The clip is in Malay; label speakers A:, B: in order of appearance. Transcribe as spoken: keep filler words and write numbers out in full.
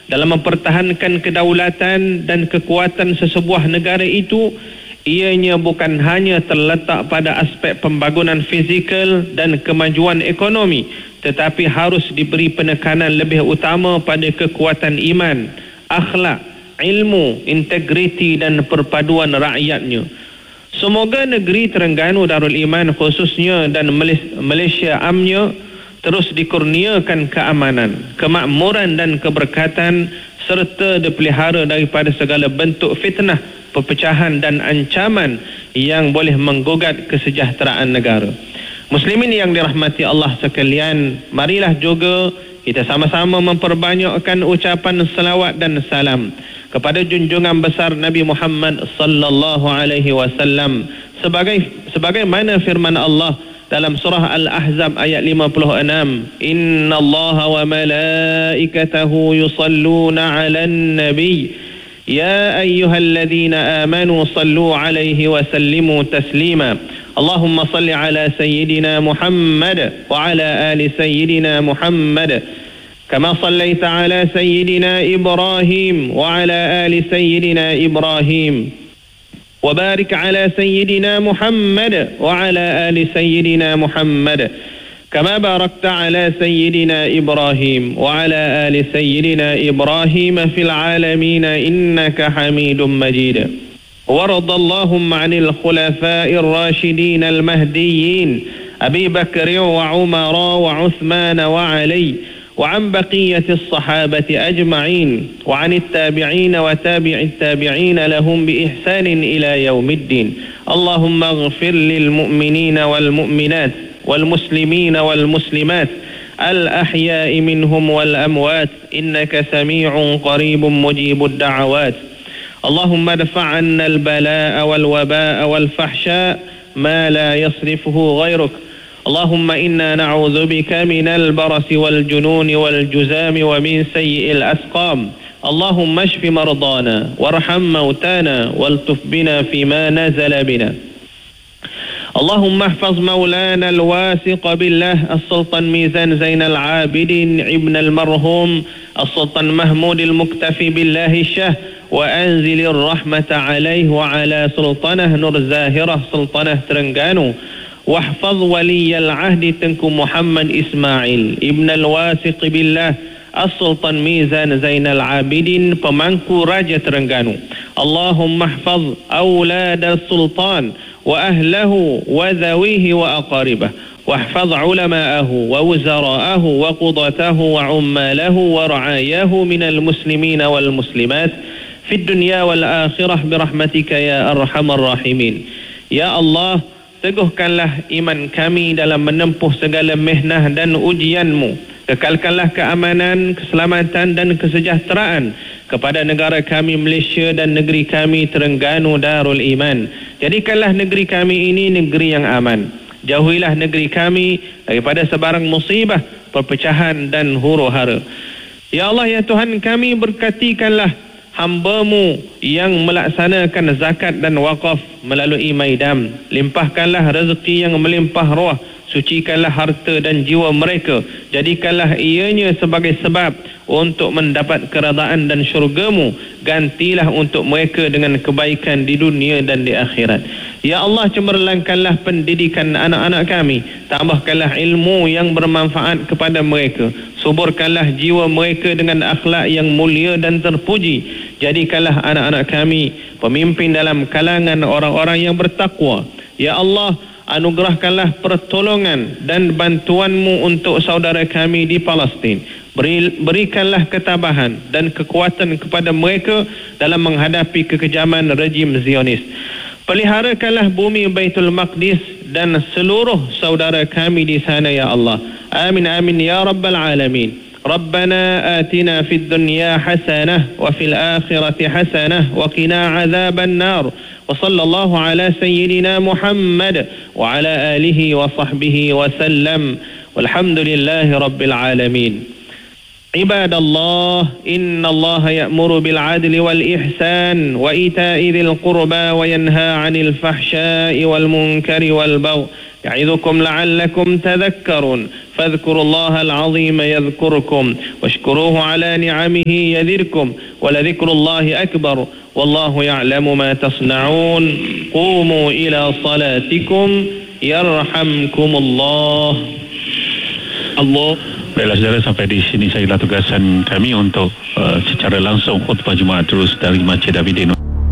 A: dalam mempertahankan kedaulatan dan kekuatan sesebuah negara itu, ianya bukan hanya terletak pada aspek pembangunan fizikal dan kemajuan ekonomi, tetapi harus diberi penekanan lebih utama pada kekuatan iman, akhlak, ilmu, integriti dan perpaduan rakyatnya. Semoga negeri Terengganu Darul Iman khususnya dan Malaysia amnya terus dikurniakan keamanan, kemakmuran dan keberkatan, serta dipelihara daripada segala bentuk fitnah, perpecahan dan ancaman yang boleh menggugat kesejahteraan negara. Muslimin yang dirahmati Allah sekalian, marilah juga kita sama-sama memperbanyakkan ucapan salawat dan salam kepada junjungan besar Nabi Muhammad sallallahu alaihi wasallam, sebagai sebagaimana firman Allah dalam surah Al-Ahzab ayat lima puluh enam, innallaha wa malaikatahu yusalluna 'alan nabiy ya ayyuhalladzina amanu sallu 'alaihi wa sallimu taslima. Allahumma salli 'ala sayyidina Muhammad wa 'ala ali sayyidina Muhammad kama sallaita 'ala sayyidina Ibrahim wa 'ala ali sayyidina Ibrahim. وبارك على سيدنا محمد وعلى آل سيدنا محمد كما باركت على سيدنا إبراهيم وعلى آل سيدنا إبراهيم في العالمين إنك حميد مجيد. وارض اللهم عن الخلفاء الراشدين المهديين أبي بكر وعمر وعثمان وعلي وعن بقية الصحابة أجمعين وعن التابعين وتابع التابعين لهم بإحسان إلى يوم الدين. اللهم اغفر للمؤمنين والمؤمنات والمسلمين والمسلمات الأحياء منهم والأموات إنك سميع قريب مجيب الدعوات. اللهم ادفع عنا البلاء والوباء والفحشاء ما لا يصرفه غيرك. اللهم إنا نعوذ بك من البرص والجنون والجزام ومن سيء الأسقام. اللهم اشف مرضانا وارحم موتانا والطف بنا فيما نزل بنا. اللهم احفظ مولانا الواثق بالله السلطان ميزان زين العابدين ابن المرحوم السلطان محمود المكتفي بالله الشه وأنزل الرحمة عليه وعلى سلطانه نور زاهرة سلطانه ترنغانو. واحفظ ولي العهد تنكو محمد إسماعيل ابن الواثق بالله السلطان ميزان زين العابدين pemangku Raja Terengganu. اللهم احفظ أولاد السلطان وأهله وذويه وأقاربه واحفظ علماءه ووزراءه وقضاته وعماله ورعاياه من المسلمين والمسلمات في الدنيا والآخرة برحمتك يا أرحم الراحمين. Ya Allah, teguhkanlah iman kami dalam menempuh segala mihnah dan ujianmu. Kekalkanlah keamanan, keselamatan dan kesejahteraan kepada negara kami Malaysia dan negeri kami Terengganu Darul Iman. Jadikanlah negeri kami ini negeri yang aman. Jauhilah negeri kami daripada sebarang musibah, perpecahan dan huru-hara. Ya Allah, ya Tuhan kami, berkatikanlah hamba-Mu yang melaksanakan zakat dan wakaf melalui Maidam. Limpahkanlah rezeki yang melimpah ruah, sucikanlah harta dan jiwa mereka, jadikanlah ianya sebagai sebab untuk mendapat keredaan dan syurga-Mu. Gantilah untuk mereka dengan kebaikan di dunia dan di akhirat. Ya Allah, cemerlangkanlah pendidikan anak-anak kami, tambahkanlah ilmu yang bermanfaat kepada mereka, suburkanlah jiwa mereka dengan akhlak yang mulia dan terpuji. Jadikanlah anak-anak kami pemimpin dalam kalangan orang-orang yang bertakwa. Ya Allah, anugerahkanlah pertolongan dan bantuan-Mu untuk saudara kami di Palestin. Beri, berikanlah ketabahan dan kekuatan kepada mereka dalam menghadapi kekejaman rejim Zionis. Peliharakanlah bumi Baitul Maqdis dan seluruh saudara kami di sana, ya Allah. Amin amin ya rabbal alamin. ربنا آتنا في الدنيا حسنة وفي الآخرة حسنة وقنا عذاب النار وصلى الله على سيدنا محمد وعلى آله وصحبه وسلم والحمد لله رب العالمين. عباد الله، إن الله يأمر بالعدل والإحسان وإيتاء ذي القربى وينهى عن الفحشاء والمنكر والبغي يعظكم لعلكم تذكرون فاذكروا الله العظيم يذكركم واشكروه على نعمه يذركم ولذكر الله أكبر والله يعلم ما تصنعون قوموا إلى صلاتكم يرحمكم الله. Allah.
B: Baiklah saudara, sampai di sini sajalah tugasan kami untuk uh, secara langsung khutbah Jumaat terus dari Masjid Abidin